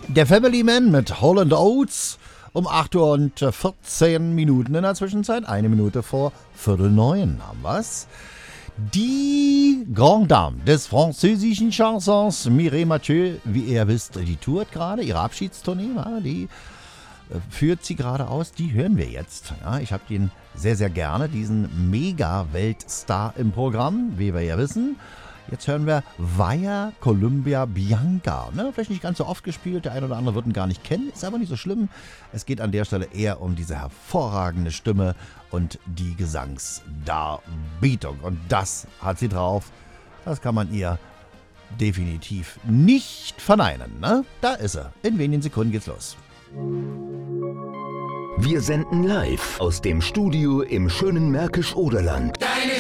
Der Family Man mit Holland Oates um 8 Uhr und 14 Minuten in der Zwischenzeit. 1 Minute vor 8:45 haben wir's. Die Grande Dame des französischen Chansons, Mireille Mathieu, wie ihr wisst, die tourt gerade, ihre Abschiedstournee, die führt sie gerade aus, die hören wir jetzt. Ja, ich habe den sehr, sehr gerne, diesen Mega-Weltstar im Programm, wie wir ja wissen. Jetzt hören wir Via Columbia Bianca. Vielleicht nicht ganz so oft gespielt, der eine oder andere wird ihn gar nicht kennen, ist aber nicht so schlimm. Es geht an der Stelle eher um diese hervorragende Stimme und die Gesangsdarbietung. Und das hat sie drauf. Das kann man ihr definitiv nicht verneinen. Ne? Da ist sie. In wenigen Sekunden geht's los. Wir senden live aus dem Studio im schönen Märkisch-Oderland.